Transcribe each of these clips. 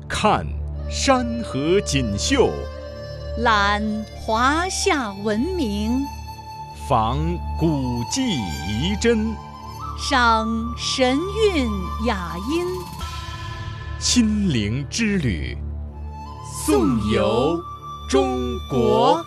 看山河锦绣， 览华夏文明， 访古迹遗珍， 赏神韵雅音。 亲临之旅，颂游中国。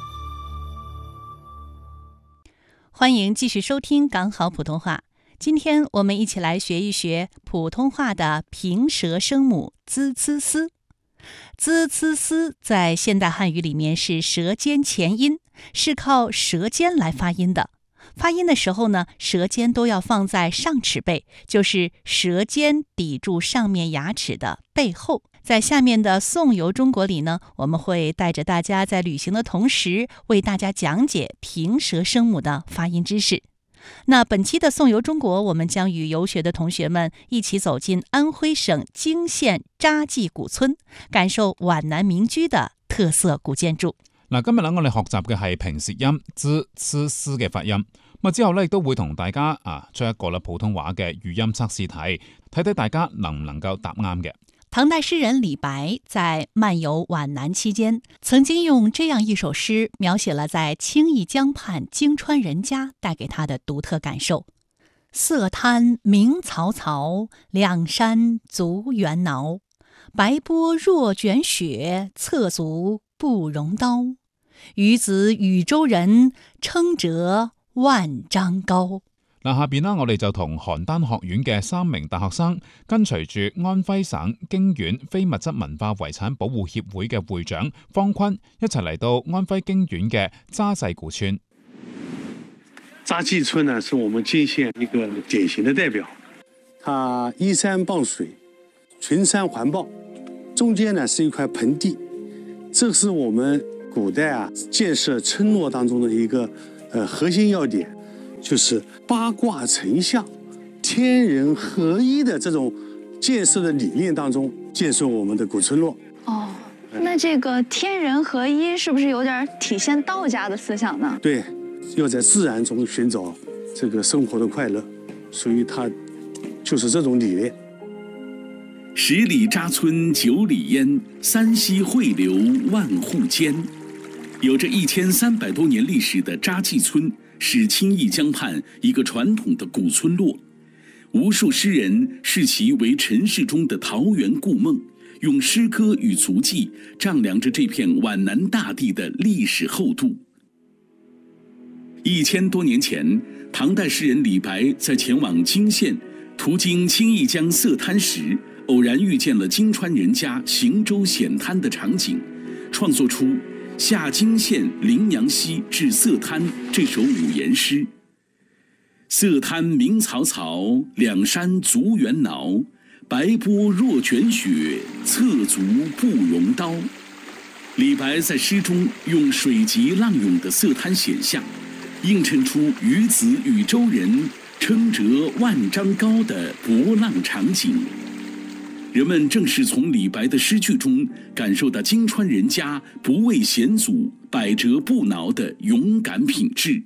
欢迎继续收听港好普通话。今天我们一起来学一学普通话的平舌声母滋呲丝。滋呲丝在现代汉语里面是舌尖前音，是靠舌尖来发音的。发音的时候呢，舌尖都要放在上齿背，就是舌尖抵住上面牙齿的背后。在下面的颂游中国里呢，我们会带着大家在旅行的同时，为大家讲解平舌声母的发音知识。那本期的颂游中国，我们将与游学的同学们一起走进安徽省泾县扎记古村，感受皖南民居的特色古建築。 嗱，今日我哋學習嘅係平舌音滋呲絲嘅發音。之後亦都會同大家出一個普通話嘅語音測試題，睇睇大家能唔能夠答啱嘅。 唐代詩人李白在漫遊皖南期間，曾經用這樣一首詩描寫了在青弋江畔泾川人家帶給他的獨特感受。色灘明草草，兩山足猿撓。白波若捲雪，側足不容刀。與子禹州人，稱輒萬丈高。 下邊我哋就同邯鄲學院嘅3名大學生，跟隨住安徽省泾縣非物質文化遺產保護協會嘅會長方坤，一齊嚟到安徽泾縣嘅扎祭古村。 扎祭村呢，是我們泾縣一個典型的代表。它依山傍水，群山環抱，中間呢是一塊盆地，這是我們古代建設村落當中的一個核心要點。就是八卦成象、天人合一的這種建設的理念當中建設我們的古村落。 那這個天人合一是不是有點體現道家的思想呢？ 對，要在自然中尋找這個生活的快樂，所以它就是這種理念。 十里扎村九里煙，三溪匯流萬戶間。有着1300多年歷史的扎祭村，是青弋江畔一個傳統的古村落，無數詩人視其為塵世中的桃源故夢，用詩歌與足跡丈量着這片皖南大地的歷史厚度。1000多年前，唐代詩人李白在前往泾縣，途經青弋江色灘時，偶然遇見了泾川人家行舟顯灘的場景，創作出下泾縣臨陽溪至色灘這首五言詩。色灘明草草，兩山足猿撓。白波若捲雪，側足不容刀。李白在詩中用水急浪湧的色灘顯象，映襯出與子禹州人，稱輒萬丈高的博浪場景。人們正是從李白的詩句中感受到泾川人家不畏險阻、百折不撓的勇敢品質。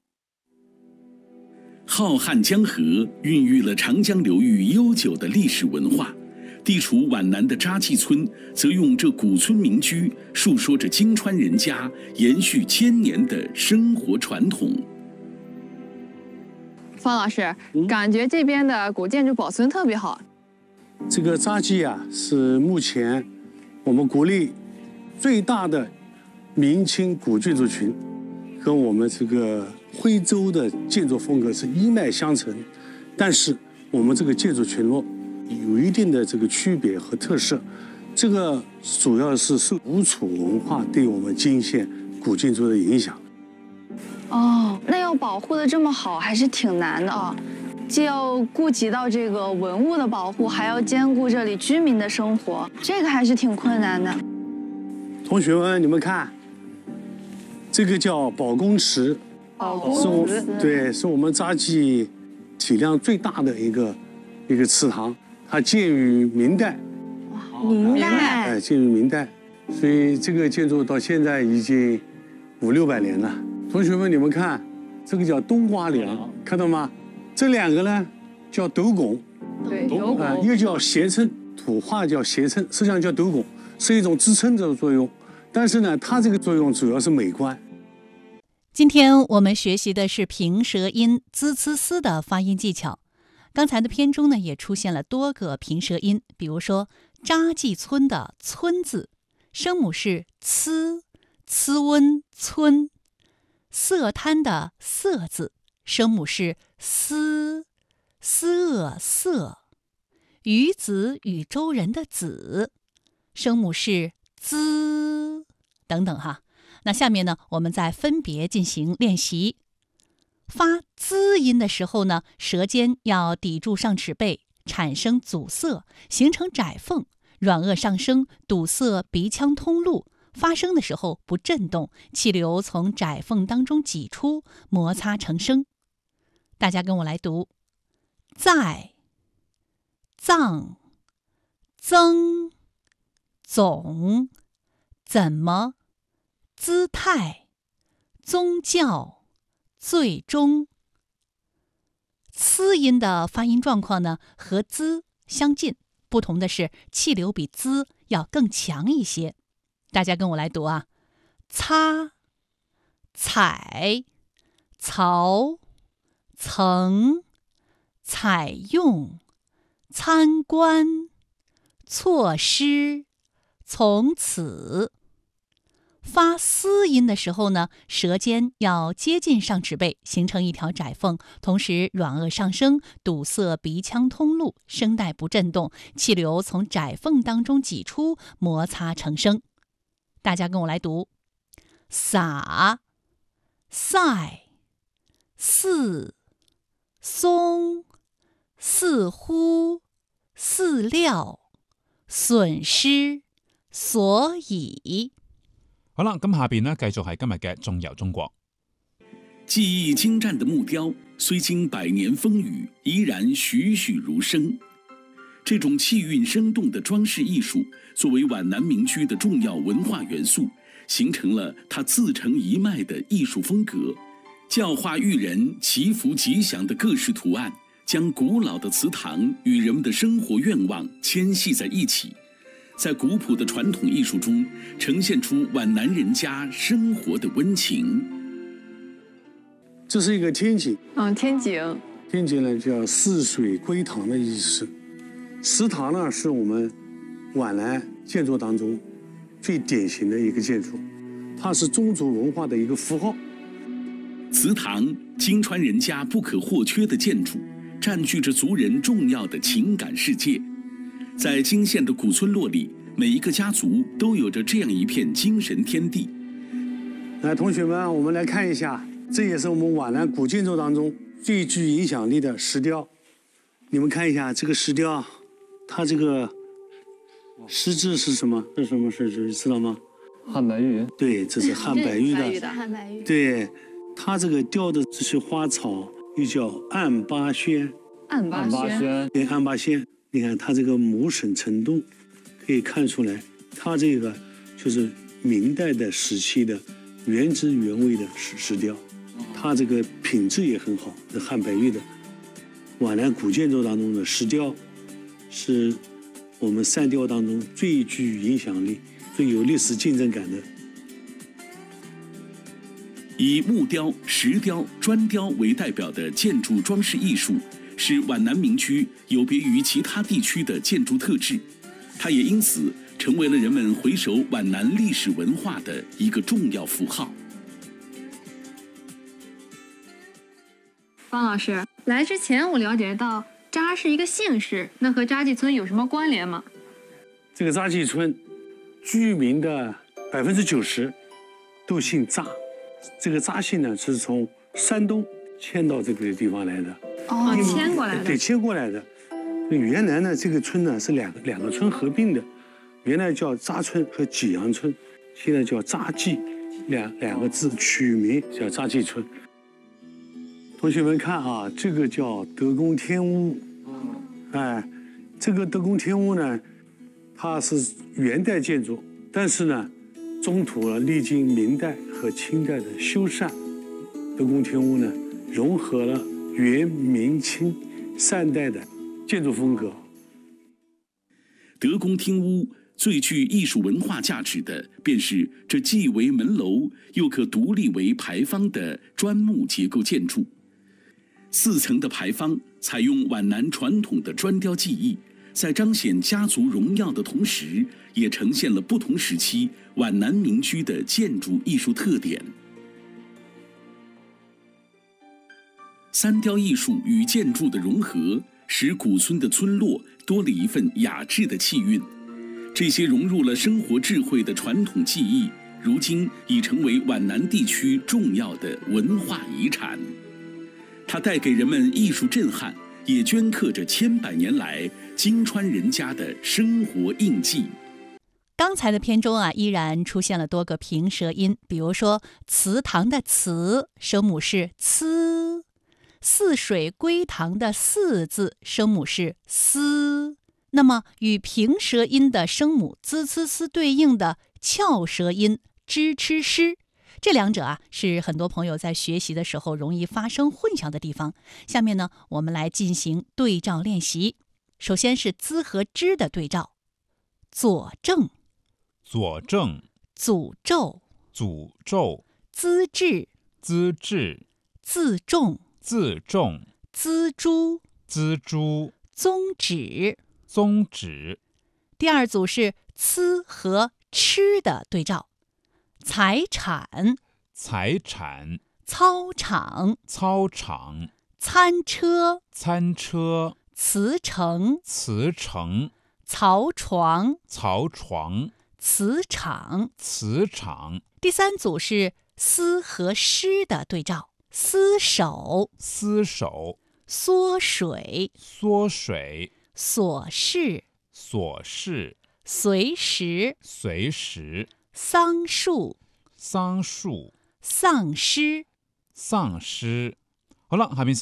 浩瀚江河孕育了長江流域悠久的歷史文化，地處皖南的扎祭村則用這古村民居述說着泾川人家延續1000年的生活傳統。 方老師，感覺這邊的古建築保存特別好。 這個扎祭是目前我們國內最大的明清古建築群，跟我們這個徽州的建築風格是一脈相承，但是我們這個建築群落有一定的這個區別和特色。這個主要是受吳楚文化對我們泾縣古建築的影響。 那要保護得這麼好，還是挺難的啊。既要顧及到這個文物的保護，還要兼顧這裡居民的生活，這個還是挺困難的。 同學們，你們看，這個叫寶公祠，對，是我們扎祭體量最大的一個祠堂，它建於明代。建於明代，所以這個建築到現在已經500-600年了。同學們，你們看，這個叫冬瓜梁，看到嗎？這兩個呢叫斗拱， 對，斗拱， 一個叫斜稱， 土话叫斜称，实际上叫斗拱，是一种支撑的作用。但是呢，它这个作用主要是美观。 今天我们学习的是平舌音滋呲丝的发音技巧。刚才的篇中呢，也出现了多个平舌音，比如说扎记村的村字，声母是呲，呲温村；色滩的色字，声母是思，思恶色；鱼子禹州人的子，声母是滋，等等哈。那下面呢，我们再分别进行练习。发滋音的时候呢，舌尖要抵住上齿背，产生阻塞，形成窄缝，软腭上升，堵塞鼻腔通路。发声的时候不震动，气流从窄缝当中挤出，摩擦成声。大家跟我来读：在、藏、增、总、怎么、姿态、宗教、最终。呲音的发音状况呢，和滋相近，不同的是气流比滋要更强一些。大家跟我来读啊：擦、采、曹、曾、采用、参观、措施、从此。发嘶音的时候呢，舌尖要接近上齿背，形成一条窄缝，同时软腭上升，堵塞鼻腔通路，声带不震动，气流从窄缝当中挤出，摩擦成声。大家跟我来读：撒、赛、似、松、似乎、饲料、损失、所以。 好啦，咁下邊呢，繼續係今日嘅縱遊中國。 技艺精湛的木雕，虽经百年风雨，依然栩栩如生。这种气韵生动的装饰艺术，作为皖南民居的重要文化元素，形成了它自成一脉的艺术风格。教化育人、祈福吉祥的各式图案，将古老的祠堂与人们的生活愿望牵系在一起。在古朴的传统艺术中，呈现出皖南人家生活的温情。 这是一个天井， 天井。 天井呢叫泗水归堂的意思。祠堂呢是我们皖南建筑当中最典型的一个建筑，它是宗族文化的一个符号。 祠堂，金川人家不可或缺的建筑，占据着族人重要的情感世界。在金县的古村落里，每一个家族都有着这样一片精神天地。 来，同学们，我们来看一下，这也是我们皖南古建筑当中最具影响力的石雕。你们看一下这个石雕，它这个石质是什么？是什么石质？知道吗？ 汉白玉。 对，这是汉白玉的。 汉白玉。 对，它这个雕的这些花草又叫暗八仙。 暗八仙。 对，暗八仙。你看它这个模审程度，可以看出来，它这个就是明代的时期的原汁原味的石雕，它这个品质也很好，是汉白玉的。皖南古建筑当中的石雕，是我们三雕当中最具影响力、最有历史竞争感的。 以木雕、石雕、砖雕为代表的建筑装饰艺术，是皖南民居有别于其他地区的建筑特质，它也因此成为了人们回首皖南历史文化的一个重要符号。 方老师，来之前我了解到扎是一个姓氏，那和扎记村有什么关联吗？ 这个扎记村居民的90%都姓扎，这个扎姓呢是从山东迁到这个地方来的。 迁过来的。 对，迁过来的。原来呢，这个村呢是两个村合并的，原来叫扎村和济阳村，现在叫扎记，两个字取名叫扎记村。同学们看啊，这个叫德公天屋，哎，这个德公天屋呢，它是元代建筑，但是呢，中途历经明代和清代的修缮，德公天屋呢融合了元、明、清3代的建筑风格。 德宫厅屋最具艺术文化价值的，便是这既为门楼又可独立为牌坊的砖木结构建筑。4层的牌坊采用皖南传统的砖雕技艺，在彰显家族荣耀的同时，也呈现了不同时期皖南民居的建筑艺术特点。三雕艺术与建筑的融合，使古村的村落多了一份雅致的气韵。这些融入了生活智慧的传统技艺，如今已成为皖南地区重要的文化遗产。它带给人们艺术震撼，也镌刻着千百年来金川人家的生活印记。 刚才的篇中依然出现了多个平舌音，比如说祠堂的祠声母是呲，泗水归堂的泗字声母是嘶。那么与平舌音的声母滋呲丝对应的翘舌音支吃诗，这两者是很多朋友在学习的时候容易发生混淆的地方。下面呢，我们来进行对照练习。首先是滋和之的对照，佐证、 佐证、 诅咒、 诅咒、 资治、 资治、 自重、 自重、 锱铢、 锱铢、 宗旨。 宗旨。 第二组是呲和吃的对照，财产、 财产、 操场、 操场、 餐车、 餐车、 辞呈、 辞呈、 槽床、 槽床、 磁场。 磁场。 第三组是丝和湿的对照，厮守、 厮守、 缩水、 缩水、 琐事、 琐事、 随时、 随时、 桑树、 桑树、 丧尸。 丧尸。好了，下面